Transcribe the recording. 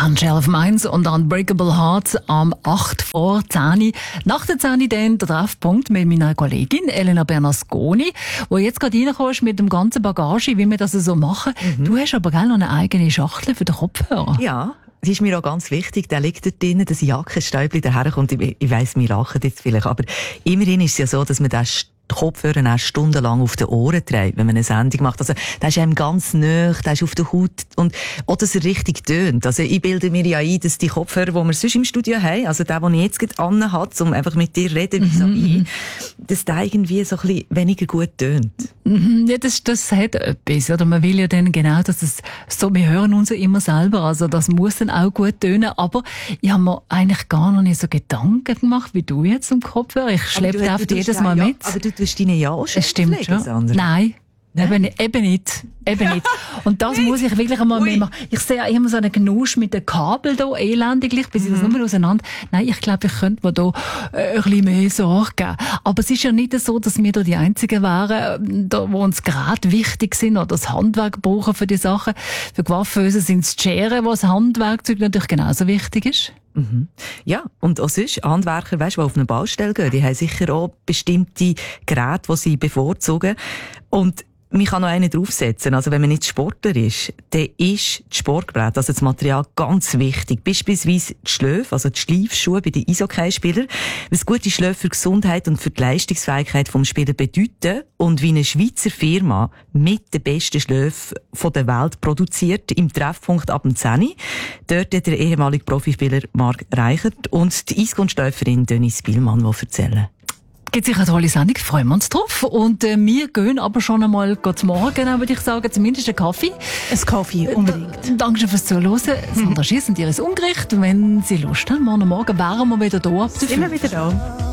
Angel of Minds und Unbreakable Hearts am 8 vor 10. Nach der 10 dann der Treffpunkt mit meiner Kollegin Elena Bernasconi, wo jetzt gerade reinkommst mit dem ganzen Bagage, wie wir das so machen. Du hast aber gerne noch eine eigene Schachtel für den Kopfhörer. Ja. Das ist mir auch ganz wichtig. Der liegt dort drin, das Jackenstäubchen daherkommt. Ich weiss, wir lachen jetzt vielleicht, aber immerhin ist es ja so, dass man den Kopfhörer auch stundenlang auf den Ohren trägt, wenn man eine Sendung macht. Also, der ist einem ganz nahe, der ist auf der Haut und auch, dass er richtig tönt. Also, ich bilde mir ja ein, dass die Kopfhörer, die wir sonst im Studio haben, also der, den ich jetzt gerade anhabe, um einfach mit dir reden, dass der irgendwie so ein bisschen weniger gut tönt. Ja, das hat etwas, oder? Man will ja dann genau, dass es so, wir hören uns ja immer selber, also das muss dann auch gut tönen, aber ich habe mir eigentlich gar noch nicht so Gedanken gemacht, wie du jetzt am Kopfhörer. Ich schleppe einfach jedes Mal mit. Aber du tust deine ja auch schon. Das stimmt schon. Nein. Eben nicht. Und das muss ich wirklich einmal mehr machen. Ich sehe ja immer so einen Genusch mit den Kabel da, elendiglich, bis ich das nur auseinander. Nein, ich glaube, ich könnte mir da ein bisschen mehr Sorge geben. Aber es ist ja nicht so, dass wir da die Einzigen wären, da, wo uns gerade wichtig sind oder das Handwerk brauchen für die Sachen. Für Coiffeuse sind es die Scheren, wo das Handwerkzeug natürlich genauso wichtig ist. Ja, und auch sonst, Handwerker, weisst, die auf eine Baustelle gehen, die haben sicher auch bestimmte Geräte, die sie bevorzugen. Und man kann noch einen draufsetzen. Also wenn man nicht Sportler ist, dann ist das Sportgerät, also das Material, ganz wichtig. Beispielsweise die Schläfe, also die Schleifschuhe bei den Eishockeyspielern. Was gute Schläfe für Gesundheit und für die Leistungsfähigkeit des Spielers bedeuten und wie eine Schweizer Firma mit den besten Schläfen der Welt produziert, im Treffpunkt ab dem 10. Dort hat der ehemalige Profispieler Marc Reichert und die Eiskunstläuferin Denise Bielmann, die erzählen. Gibt sicher eine tolle Sendung, freuen wir uns drauf. Und wir gehen aber schon einmal zum Morgen, würde ich sagen, zumindest einen Kaffee. Ein Kaffee, unbedingt. Dankeschön fürs Zuhören. Sandra Schiess und ihr Umgericht. Wenn Sie Lust haben, morgen wären wir wieder da. Sind wir wieder da.